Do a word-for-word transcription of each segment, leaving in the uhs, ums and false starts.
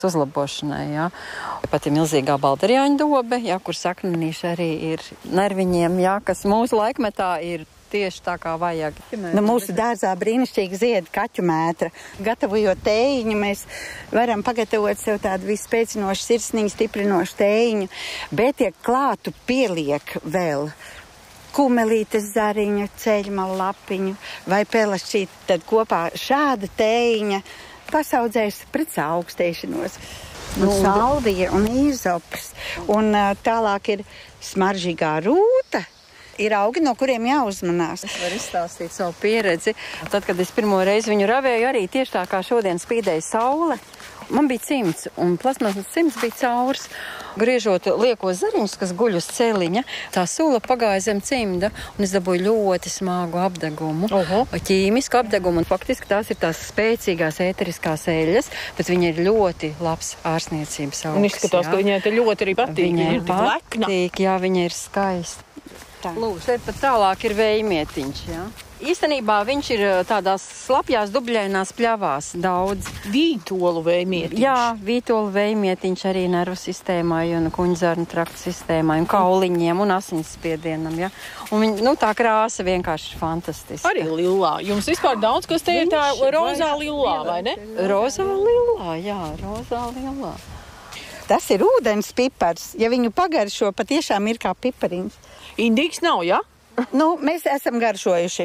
uzlabošanai. Jā. Pat ir milzīgā balderjāņu dobe, jā, kur saknenīši arī ir nerviņiem, jā, kas mūsu laikmetā ir tieši tā kā vajag. Nu, mūsu dārzā brīnišķīgi zied kaķu mētra. Gatavojot tējiņu, mēs varam pagatavot sev tādu vispēcinošu sirsniņu, stiprinošu tējiņu, bet, ja klātu pieliek vēl kumelītes zariņu, ceļmalu lapiņu vai pelašķīt, tad kopā šāda tējiņa pasaudzēs pret augstēšanos. Un nu, saldija un īzopis. Un uh, tālāk ir smaržīgā rūta. Ir augi, no kuriem jāuzmanās. Es varu izstāstīt savu pieredzi. Tad, kad es pirmo reizi viņu ravēju, arī tieši tā kā šodien spīdēja saule, man bija cimds, un plasmasas cimds bija caurs. Griežot liekos zariņus, kas guļ uz celiņa, tā sula pagāja zem cimda, un es dabūju ļoti smagu apdegumu, uh-huh. ķīmisku apdegumu, un faktiski tās ir tās spēcīgās ēteriskās eļļas, bet viņa ir ļoti labs ārstniecības augs. Un izskatās, jā. Ka viņai te ļoti arī patīk. Viņai ir patīk, jā, viņa ir skaista. Lūk, šeit pat tālāk ir vējmietiņš, jā. Īstenībā viņš ir tādās slapjās dubļainās pļavās daudz. Vītolu vējmietiņš. Jā, vītolu vējmietiņš arī nervu sistēmai un kuņzarnu traktu sistēmai un kauliņiem un asinsspiedienam, jā. Un viņa, nu, tā krāsa vienkārši fantastiska. Arī lilā. Jums vispār daudz, kas te ir tā rozā lilā, vai ne? Rozā lilā, jā, rozā lilā. Tas ir ūdens pipars. Ja viņu pagaršo, patiešām ir kā pipariņš. Indīgs nav, jā? Ja? Nu, mēs esam garšojuši.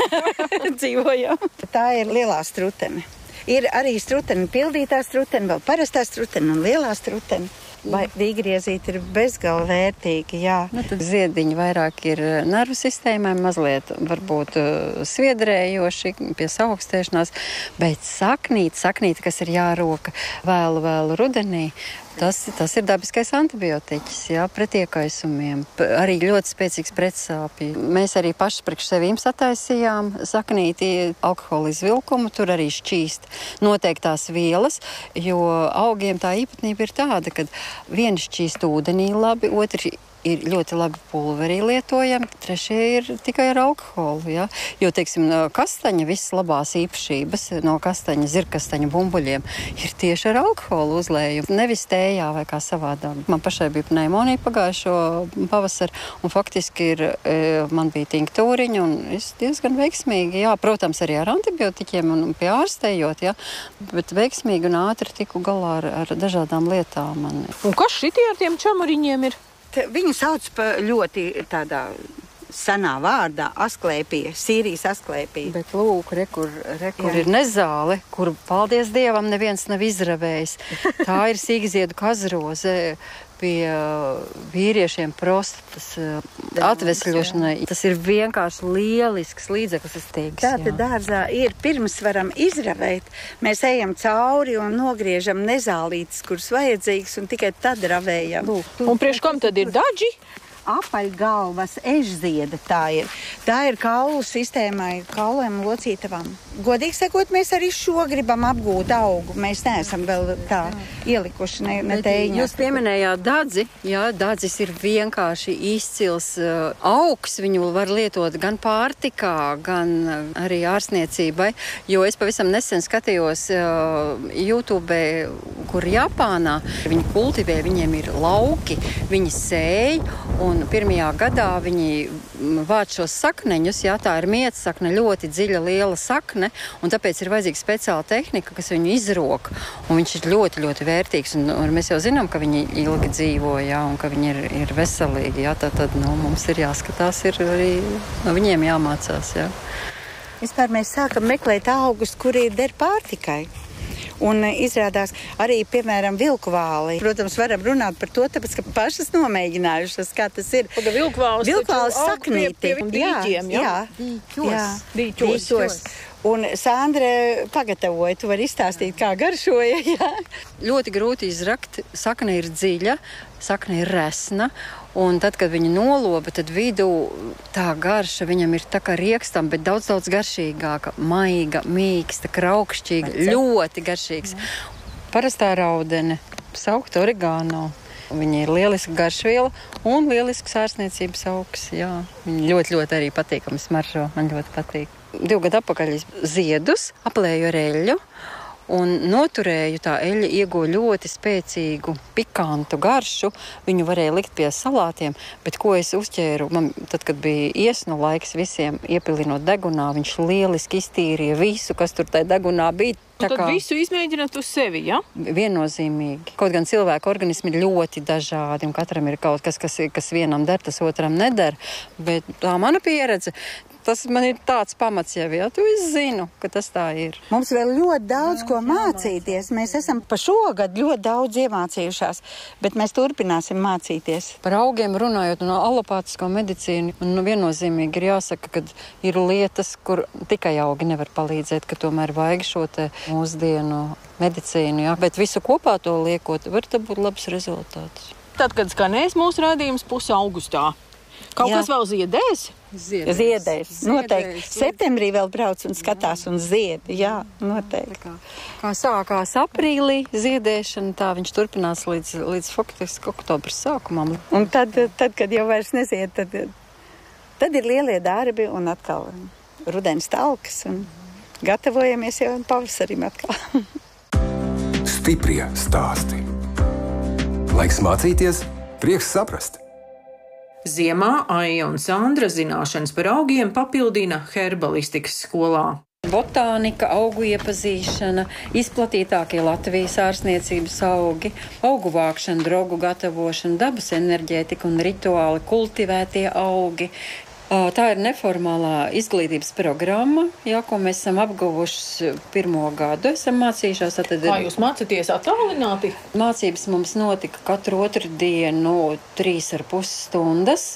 Dzīvojam. Tā ir lielā strutene. Ir arī strutene, pildītā strutene, vēl parastā strutene un lielā strutene. Vai vīgriezīti ir bezgala vērtīgi, jā. Nu, tad ziediņi vairāk ir nervu sistēmai, mazliet varbūt sviedrējoši pie saaugstēšanās, bet saknīt, saknīt, kas ir jāroka vēlu, vēlu rudenī, tas, tas ir dabiskais antibiotiķis, jā, pret iekaisumiem. Arī ļoti spēcīgs pretsāpji. Mēs arī paši priekš sevīm sataisījām saknīti alkohola izvilkumu, tur arī šķīst noteiktās vielas, jo augiem tā īpatnība ir tāda, ka vieni šķīst ūdenī labi, otri ir ļoti labi pulverī lietojami, trešie ir tikai ar alkoholu, ja? Jo, teiksim, kastaņa visas labās īpašības no kastaņa, zirkastaņa bumbuļiem ir tieši ar alkoholu uzlējumu, nevis tējā vai kā savādāk. Man pašai bija pneimonija pagājušo pavasaru, un faktiski ir, man bija tinktūriņa, un es diezgan veiksmīgi, jā, protams, arī ar antibiotiķiem un pie ārstējot, jā, bet veiksmīgi un ātri tiku galā ar, ar dažādām lietām. Man. Un kas šitie ar tiem čamuriņiem ir? Viņu sauc pa ļoti tādā senā vārdā asklēpija, Sīrijas asklēpija. Bet lūk, re, kur, re, kur ir nezāle, kur, paldies Dievam, neviens nav izravējis. Tā ir sīkziedu kazroze pie vīriešiem prostatas atvesļošanai. Tas ir vienkārši lielisks līdzeklis, es teikšu. Tātad dārzā ir, pirms varam izravēt, mēs ejam cauri un nogriežam nezālītes, kuras vajadzīgas, un tikai tad ravējam. Lūk, un priekš kam tad ir daži? Apaļgalvas ežzieda tā ir. Tā ir kaulu sistēmai, kaulēm locītavām. Godīgi sakot, mēs arī šo gribam apgūt augu. Mēs neesam vēl tā ielikuši ne, ne tēņā. Jūs pieminējāt dadzi. Jā, dadzis ir vienkārši izcils uh, augs. Viņu var lietot gan pārtikā, gan uh, arī ārstniecībai. Jo es pavisam nesen skatījos uh, YouTube, kur Japānā viņi kultivē, viņiem ir lauki, viņi sēj, un pirmajā gadā viņi vāc šos sakneņus, jā, tā ir mietsakne, ļoti dziļa, liela sakne, un tāpēc ir vajadzīga speciāla tehnika, kas viņu izrok, un viņš ir ļoti, ļoti vērtīgs, un, un mēs jau zinām, ka viņi ilgi dzīvo, jā, un ka viņi ir, ir veselīgi, jā, tad, tad, nu, mums ir jāskatās, ir arī no viņiem jāmācās, jā. Vispār mēs sākam meklēt augus, kuri der pārtikai. Un izrādās arī, piemēram, vilkvāli. Protams, varam runāt par to, tāpēc, ka pašas nomēģinājušas, kā tas ir. Paga vilkvālis, vilkvālis saknīti. Pie, pie dīķiem, jā? Jā, dīķos. jā. Dīķos. Dīķos. Un Sandra pagatavoja, tu vari izstāstīt, kā garšoja, jā? Ļoti grūti izrakt, sakne ir dziļa, sakne ir resna, un tad, kad viņi noloba, tad vidū tā garša viņam ir tā kā riekstam, bet daudz, daudz garšīgāka, maiga, mīksta, kraukšķīga, ļoti garšīgs. Parastā raudene, saukt oregano. Viņa ir lieliska garšviela un lielisks ārstniecības augs, jā. Viņa ļoti, ļoti arī patīkami smaržo, man ļoti patīk. Divu gadu atpakaļ ziedus aplēju ar eļļu, un noturēju. Tā eļļa ieguva ļoti spēcīgu, pikantu garšu. Viņu varēja likt pie salātiem, bet ko es uzķēru, man, tad, kad bija iesnu laiks visiem iepilinot degunā, viņš lieliski iztīrīja visu, kas tur tajā degunā bija. Tā tad kā... visu izmēģināt uz sevi, ja? Viennozīmīgi. Kaut gan cilvēku organismi ir ļoti dažādi, un katram ir kaut kas, kas, kas vienam der, tas otram neder, bet tā mana pieredze. Tas man ir tāds pamats jau, ja tu es zinu, ka tas tā ir. Mums vēl ļoti daudz jā, ko mācīties. Mēs esam pa šogad ļoti daudz iemācījušās, bet mēs turpināsim mācīties. Par augiem runājot no alopātisko medicīnu, un viennozīmīgi ir jāsaka, ka ir lietas, kur tikai augi nevar palīdzēt, ka tomēr vajag šo te mūsdienu medicīnu, ja? Bet visu kopā to liekot, var te būt labs rezultāts. Tad, kad skanēs mūsu raidījums puse augustā, kaut jā. Kas vēl ziedēs? Ziedēs. Ziedēs. Noteikti. Ziedēs. Septembrī vēl brauc un skatās un zied. Jā, noteikti. Kā, kā sākās aprīlī ziedēšana, tā viņš turpinās līdz, līdz faktiski oktobra sākumam. Un tad, tad, kad jau vairs nezied, tad, tad ir lielie darbi un atkal rudens talkas un gatavojamies jau pavasarim atkal. Stiprie stāsti. Laiks mācīties, prieks saprast. Ziemā Aija un Sandra zināšanas par augiem papildina herbalistikas skolā. Botānika, augu iepazīšana, izplatītākie Latvijas ārstniecības augi, augu vākšana, drogu gatavošana, dabas enerģētika un rituāli, kultivētie augi. Tā ir neformālā izglītības programma, jā, ko mēs esam apguvuši pirmo gadu. Esam mācījušās. Tad, Kā jūs mācāties attālināti? Mācības mums notika katru otru dienu trīs ar pus stundas,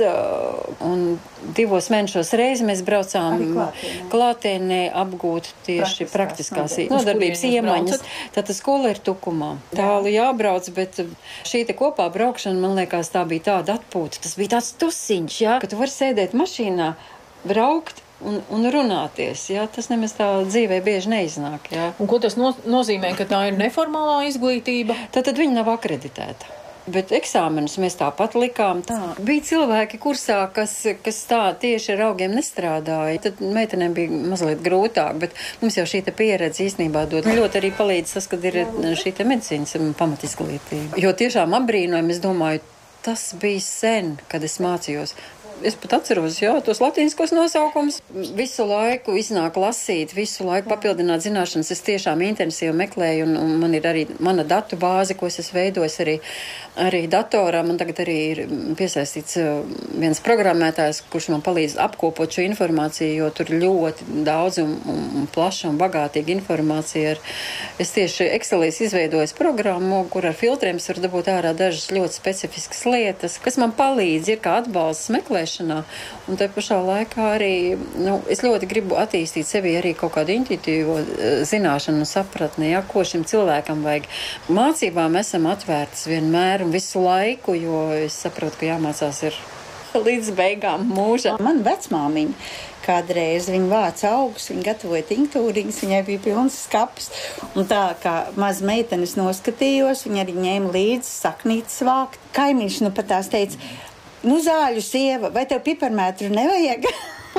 un divos mēnešos reizi mēs braucām klātienē, klātienē apgūt tieši praktiskās, praktiskās nodarbības iemaņas. Tātad skola ir Tukumā. Tālu jābrauc, bet šī te kopā braukšana, man liekas, tā bija tāda atpūta. Tas bija tāds tusiņš, jā, ka tu vari sēdēt mašīnā, braukt un, un runāties. Jā, tas nemaz tā dzīvē bieži neiznāk. Jā. Un ko tas no, nozīmē, ka tā ir neformālā izglītība? Tātad viņa nav akreditēta. Bet eksāmenus mēs tāpat likām. Tā. Bija cilvēki kursā, kas, kas tā tieši ar augiem nestrādāja. Tad meitenēm bija mazliet grūtāk, bet mums jau šī pieredze īstenībā dod ļoti arī palīdz tas, kad ir šī medicīnas pamatizglītība. Jo tiešām apbrīnojami, es domāju, tas bija sen, kad es mācījos. Es pat atceros, jā, tos latīniskos nosaukumus visu laiku iznāk lasīt, visu laiku papildināt zināšanas. Es tiešām intensīvi meklēju, un, un man ir arī mana datu bāze, ko es veidoju arī, arī datorā. Man tagad arī ir piesaistīts viens programmētājs, kurš man palīdz apkopot šo informāciju, jo tur ļoti daudz un, un, un plaša un bagātīga informācija ir. Es tieši Excelīs izveidojis programmu, kur ar filtriem es varu dabūt ārā dažas ļoti specifiskas lietas, kas man palīdz, ir kā atbalsts meklēšanā. Un te pašā laikā arī, nu, es ļoti gribu attīstīt sevi arī kaut kādu intuitīvo zināšanu un sapratni, ja, ko šim cilvēkam vajag. Mācībām esam atvērtas vienmēr un visu laiku, jo es saprotu, ka jāmācās ir līdz beigām mūža. Man vecmāmiņa kādreiz viņa vāca augus, viņa gatavoja tinktūriņas, viņai bija pilns skapis. Un tā kā maz meitenes noskatījos, viņa arī ņēma līdzi saknītes vākt. Kaimiņš nu pat tās teica, nu zāļu sieva, vai tev piparmētru nevajag?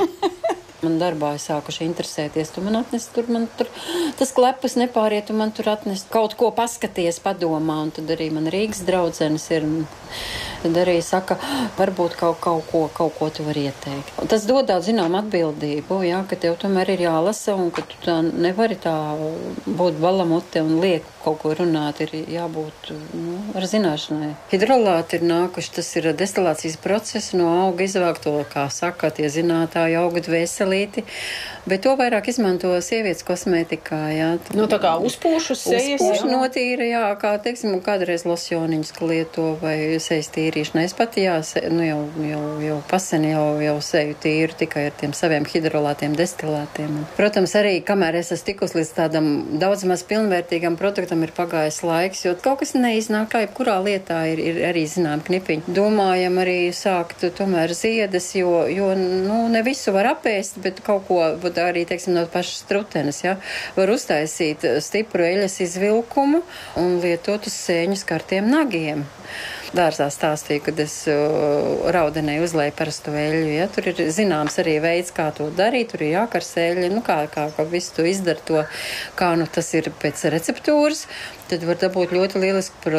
Man darbā ir sākuši interesēties, tu man atnest tur, man tur tas klepas nepāriet, tu man tur atnest kaut ko paskaties, padomā, un tad arī man Rīgas draudzenes ir, tad arī saka, varbūt kaut, kaut ko, kaut ko tu vari ieteikt. Un tas dod daudz, zinām, atbildību, jā, ka tev tomēr ir jālasa, un ka tu tā nevari tā būt balamute un lieku kaut ko runāt, ir jābūt, nu, ar zināšanai. Hidrolāti ir nākuši, tas ir destilācijas process no auga izvākto, kā saka, tie zinātāji auga dvēselīti, bet to vairāk izmanto sievietes kosmētikā, jā. Nu, tā kā uzpūšas sejas, uzpūš notīra, jā, kā, teiksim, kādreiz losjoniņas, ka lieto vai sejas tīrīšanai. Es pat, jā, se, nu, jau, jau, jau pasen jau, jau seju tīru tikai ar tiem saviem hidrolātiem, destilātiem. Protams, arī, kamēr es esmu tikus līdz tādam daudz maz pilnvērtīgam produktam, ir pagājis laiks, jo kaut kas neiznāk, kā jebkurā lietā ir, ir arī zinām knipiņi. Domājam arī sākt tomēr ziedes, jo, jo nu, ne visu var apēst, bet kaut ko arī, teiksim, no pašas strutenes, ja, var uztaisīt stipru eļas izvilkumu un lietot uz sēņu skartiem nagiem. dārzā stāstīju, kad es raudenēju uzlēju parastu eļļu. Ja? Tur ir zināms arī veids, kā to darīt. Tur ir jākars eļļa, nu kā, kā, kā visu to izdara to, kā nu tas ir pēc receptūras. Tad var dabūt ļoti lielisku